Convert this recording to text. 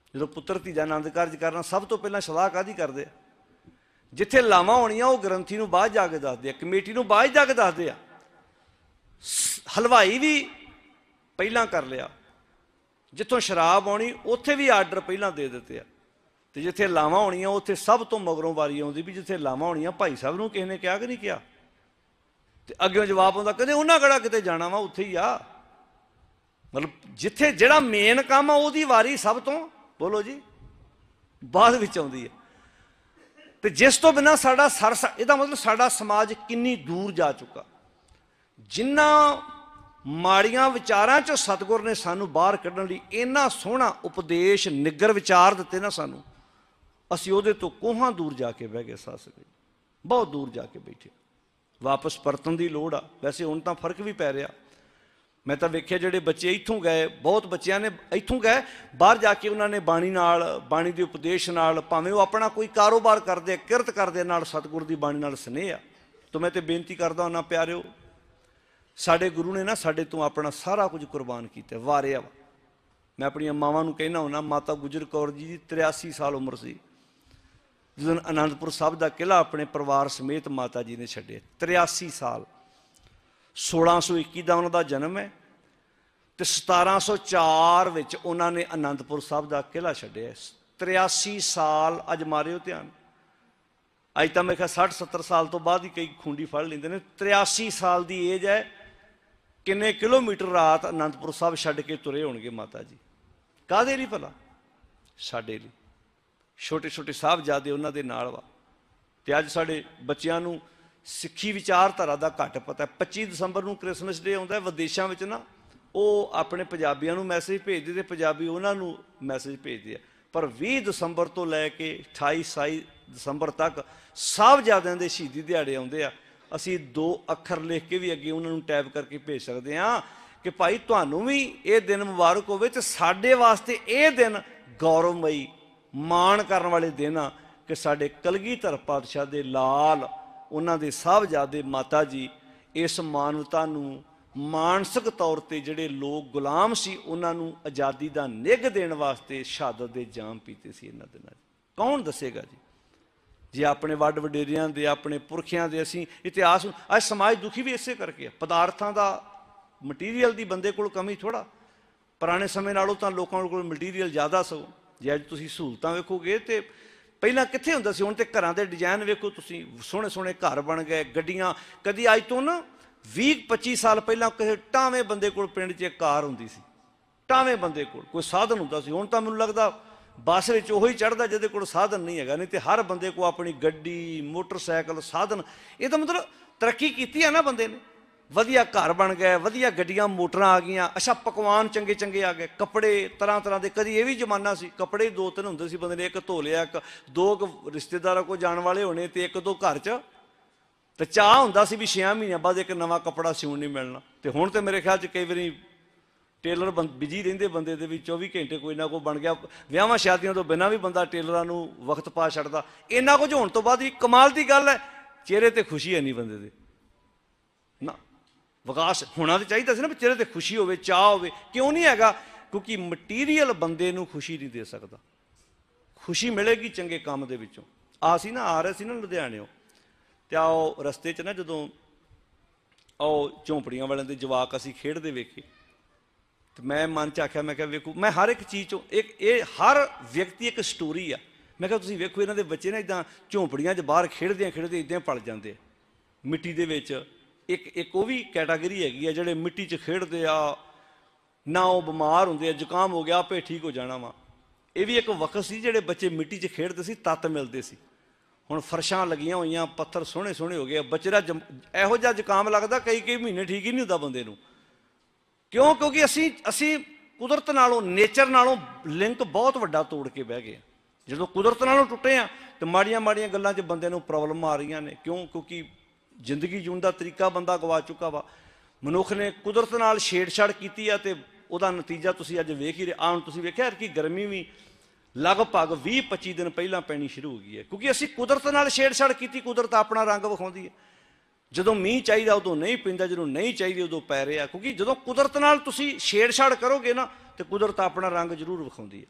जो पुत्र धीजा आनंद कारज करना सब तो पहला सलाह काहदी करदे आ, जिथे लावां होणियां वो ग्रंथी नूं बाद जाके दसदे आ, कमेटी नूं बाद जाके दसदे आ, हलवाई भी पहला कर लिया, जिथों शराब आउणी उत्थे भी आर्डर पहला दे दिते आ, ते जिथे लावां होणियां उत्थे सब तो मगरों वारी आउंदी भी जिथे लावां होणियां भाई साहब नूं किसी ने कहा कि नहीं कहा, ते अग्गों जवाब आउंदा कहंदे उन्हां किहड़ा किते जाना वा उत्थे ही आ। मतलब जिथे जिहड़ा मेन काम आ उहदी वारी सब तो बोलो जी बाद विच आउंदी है, ते जिस तो बिना साडा इहदा मतलब साडा समाज किन्नी दूर जा चुका। जिन्ना माड़ियां विचारां चों सतगुर ने सानू बाहर कढण लई इन्ना सोहना उपदेश निगर विचार दिते ना सानू, असीं उहदे तो कोहां दूर जाके बह गए, सस गए बहुत दूर जाके बैठे। वापस परतन की लोड़ आ। वैसे हुण तां फर्क भी पै रहा, मैं तो वेख्या जिहड़े बच्चे इत्थों गए, बहुत बच्चों ने इत्थों गए बाहर जाके उन्होंने बाणी नाल बाणी के उपदेश नाल भावें वो अपना कोई कारोबार करते किरत करते नाल सतगुर की बाणी नाल स्नेह आ। तो मैं तो बेनती करदा हुन्ना प्यारिओ, साडे गुरु ने ना साडे तो अपना सारा कुछ कुर्बान किया, वारिया वा। मैं अपनी मावां नूं कहना हुन्ना, माता गुजर कौर जी की 83 साल उम्र सी जिस आनंदपुर साहब का किला अपने परिवार समेत माता जी ने छड्डे। 83 साल 1621 का उन्होंने जन्म है, तो 1704 विच उन्होंने आनंदपुर साहब का किला छड्डिया। 83 साल अज मारिओ ध्यान, अज तो मैं क्या 60-70 साल तो बाद ही कई खूंडी फड़ लेंदे ने। 83 साल की एज है, किन्ने किलोमीटर रात आनंदपुर साहब छड्ड के तुरे होणगे माता जी, काहदे लई भला? साडे लई। छोटे छोटे साहबजादे उन्हां दे नाल वा। ते अज साडे बच्चिआं नूं सिक्खी विचारधारा का घट पता है। 25 दिसंबर को क्रिसमस डे आता है, विदेशों में ना वो अपने पंजाबियों को मैसेज भेजते तो पंजाबी उन्होंने मैसेज भेजते हैं, पर 20 दिसंबर तो लैके 28-27 दिसंबर तक साहबजादियां दे शहीदी दिहाड़े आउंदे आ। असीं 2 अखर लिख के भी अगे उन्होंने टैप करके भेज सकते हैं कि भाई तुहानूं भी ये दिन मुबारक होवे, ते साडे वास्ते ये दिन गौरवमई माण करन वाले दिन आ कि साडे कलगीधर पातशाह दे लाल उन्हां दे साहबजादे माता जी इस मानवता नूं मानसिक तौर पर जिहड़े लोग गुलाम सी उन्हां नूं आज़ादी का निघ देण वास्ते शहादत दे जाम पीते सी। इन्हां दिनां कौन दसेगा जी? जे अपने वड वडेरियां दे अपने पुरखियां दे असीं इतिहास, अज समाज दुखी भी इसे करके है। पदार्थां दा मटीरियल की बंदे कोल कमी थोड़ा, पुराने समय नालों तां लोकां कोल मटीरियल ज़्यादा सो। जे अज तुसीं सहूलतां वेखोगे तो पहला कित्थे हुंदा सी, हुण ते घरां दे डिजाइन वेखो तुसीं, सोहणे सोहणे घर बन गए, गड्डियां। कदी अज तो ना 20-25 साल पहला किसी टावें बंदे कोल पिंड च एक कार हुंदी सी, टावें बंदे कोल कोई साधन हुंदा सी। हुण तां मैनूं लगदा बस विच ओही चढ़दा जिहदे कोल साधन नहीं हैगा, नहीं तो हर बंदे को अपनी गड्डी मोटरसाइकिल साधन। ये तो मतलब तरक्की कीती है ना बंदे ने, वधिया घर बन गए, वधिया गड्डियां मोटर आ गई। अच्छा पकवान चंगे चंगे आ गए, कपड़े तरह तरह के। कभी यह भी जमाना सी कपड़े 2-3 होंदे सी, बंदे ने एक धो लिया, एक 2 रिश्तेदारों को जाने वाले होने, तो 1-2 घर च तो चाह हुंदा सी भी 6 महीनों बाद एक नवा कपड़ा सिउण नहीं मिलना। तो हुण तो मेरे ख्याल च कई बारी टेलर बिजी रहिंदे बंदे दे भी 24 घंटे कोई ना कोई बन गया। विआहां शादियों तो बिना भी बंदा टेलरां नूं वक्त पा छड्डदा। इन्ना कुछ होण तो बाद भी कमाल की गल है, चेहरे ते खुशी है नहीं बंदे दे ना। विकास होना तो चाहिए सी ना, चेहरे ते खुशी होवे, चाह होवे। क्यों नहीं हैगा? क्योंकि मटीरियल बंदे नूं खुशी नहीं दे सकता। खुशी मिलेगी चंगे काम दे विचों। आसी ना आ रहे सी ना लुधियाणेओ, ते आओ रस्ते च ना जदों आओ झोंपड़ियां वालियां दे जवाक असीं खेडदे वेखे, तो मैं मन च आख्या, मैं क्या वेखो, मैं हर एक चीज़ चों एक ये हर व्यक्ति एक स्टोरी आ। मैं क्या तुसीं वेखो इन्हां दे बच्चे ना इदां झोंपड़ियां च बाहर खेडदे खेडदे इदां पल जांदे मिट्टी दे विच। एक वो भी कैटागरी हैगी है जिहड़े मिट्टी च खेडदे आ, ना वो बीमार होंदे, जुकाम हो गया आपे ठीक हो जाना वा। ये भी एक वक्त सी जिहड़े बच्चे मिट्टी च खेडदे सी, तत्त मिलते सी। हुण फर्शां लगियां होईयां, पत्थर सोहणे सोहणे हो गए, बच्चे दा इहो जिहा जुकाम लगदा कई महीने ठीक ही नहीं हुंदा बंदे नूं। क्यों? क्योंकि असी कुदरत नालों नेचर नालों लिंक बहुत वड्डा तोड़ के बह गए। जो कुदरत नालों टुटे आ तो माड़ियां माड़ियां गल्लां च बंदे नूं प्रॉब्लम आ रही ने। क्यों? क्योंकि जिंदगी जीण का तरीका बंदा गवा चुका वा। मनुख ने कुदरत नाल छेड़छाड़ की है, तो वह नतीजा तुसीं अज वेख ही रहे। आम तुसीं वेख्या कि गर्मी भी लगभग 20-25 दिन पहलां पैनी शुरू हो गई है, क्योंकि असीं कुदरत नाल छेड़छाड़ की। कुदरत अपना रंग विखाउंदी है। जो मीह चाहिए उदों नहीं पैंदा, जो नहीं चाहिए उदों पै रहा। क्योंकि जो कुदरत नाल तुसीं छेड़छाड़ करोगे ना, तो कुदरत अपना रंग जरूर विखाउंदी है।